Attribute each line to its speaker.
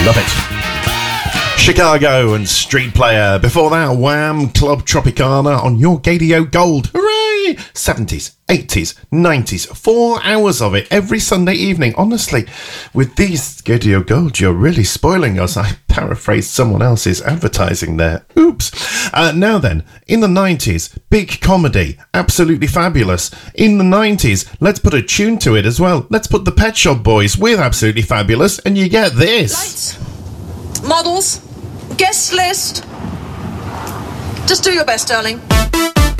Speaker 1: Love it. Chicago and Street Player. Before that, Wham! Club Tropicana on your Gadio Gold. Hooray! 70s, 80s, 90s. 4 hours of it every Sunday evening. Honestly, with these Gadio Gold, you're really spoiling us. I paraphrased someone else's advertising there. Oops. Now then, in the 90s, big comedy. Absolutely fabulous. In the 90s, let's put a tune to it as well. Let's put the Pet Shop Boys with Absolutely Fabulous, and you get this.
Speaker 2: Lights. Models. Guest list. Just do your best, darling.